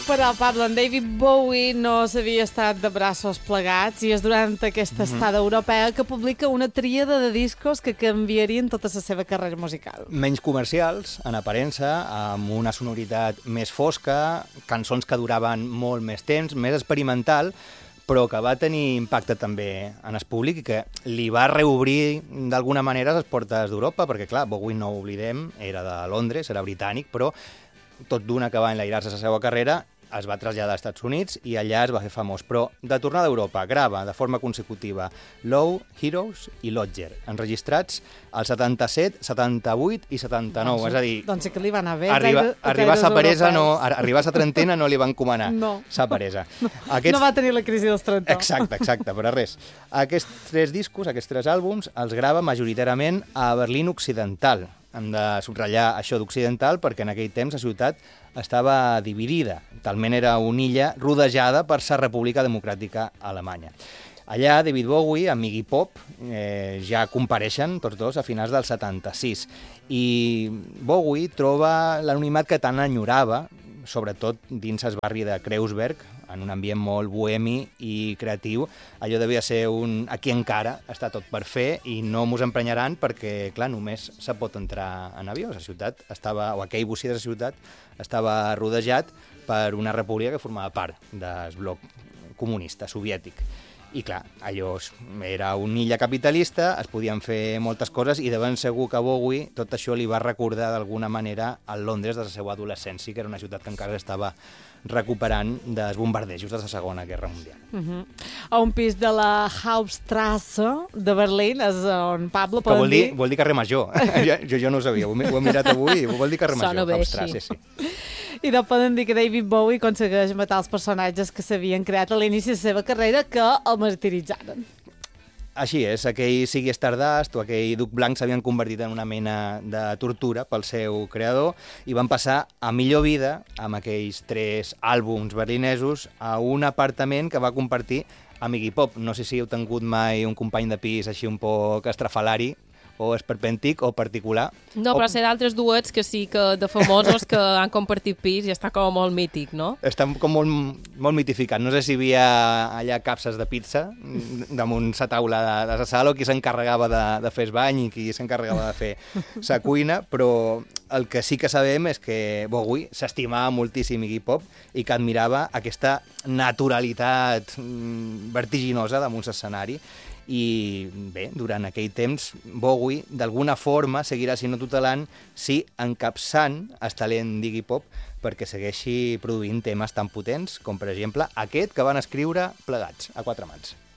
Però, Pablo, en David Bowie no s'havia estat de braços plegats i és durant aquesta estada europea que publica una tríada de discos que canviarien tota la seva carrera musical. Menys comercials, en aparença, amb una sonoritat més fosca, cançons que duraven molt més temps, més experimental, però que va tenir impacte també en el públic i que li va reobrir d'alguna manera les portes d'Europa, perquè, clar, Bowie, no ho oblidem, era de Londres, era britànic, però tot d'una que va enlairar-se la seva carrera, es va traslladar als Estats Units i allà es va fer famós. Però de tornada a Europa, grava de forma consecutiva Low, Heroes i Lodger, enregistrats al 77, 78 i 79. És a dir, doncs sí que li va anar bé. arribar a sa peresa, arribar a sa trentena no li van encomanar sa peresa. No va tenir la crisi dels 30. Exacte, però res. Aquests tres discos, aquests tres àlbums, els grava majoritàriament a Berlín Occidental. Hem de subratllar això d'occidental perquè en aquell temps la ciutat estava dividida. Talment era una illa rodejada per la República Democràtica Alemanya. Allà David Bowie amb Iggy Pop ja compareixen tots dos a finals del 76 i Bowie troba l'anonimat que tant enyorava, sobretot dins el barri de Kreuzberg, en un ambient molt bohemi i creatiu. Allò devia ser aquí encara està tot per fer i no mos emprenyaran perquè, clar, només se pot entrar en avió. La ciutat estava, o aquell bocí de la ciutat, estava rodejat per una república que formava part del bloc comunista soviètic. I clar, allò era una illa capitalista, es podien fer moltes coses i de ben segur que Bowie tot això li va recordar d'alguna manera al Londres de la seva adolescència, que era una ciutat que encara estava recuperant dels bombardejos de la Segona Guerra Mundial. A un pis de la Hauptstrasse de Berlín és on Pablo que vol dir carrer Major. jo no ho sabia, ho he mirat avui, vol dir carrer Major. Sona bé, Hauptstrasse, sí. I no poden dir que David Bowie aconsegueix matar els personatges que s'havien creat a l'inici de la seva carrera que el martiritzaren. Així és, aquell Ziggy Stardust o aquell Duc Blanc s'havien convertit en una mena de tortura pel seu creador i van passar a millor vida amb aquells tres àlbums berlinesos a un apartament que va compartir amb Iggy Pop. No sé si heu tingut mai un company de pis així un poc estrafalari, o esperpèntic o particular. No, però ser d'altres duets que sí que de famosos que han compartit pis i està com molt mític, no? Està com molt mitificat. No sé si hi havia allà capses de pizza damunt la taula de la sala o qui s'encarregava de fer el bany i qui s'encarregava de fer la cuina, però el que sí que sabem és que Bowie s'estimava moltíssim Iggy Pop i que admirava aquesta naturalitat vertiginosa damunt l'escenari. I bé, durant aquell temps Bowie d'alguna forma seguirà, si no tutelant, sí encapçant el talent d'Iggy Pop perquè segueixi produint temes tan potents com, per exemple, aquest que van escriure plegats a quatre mans.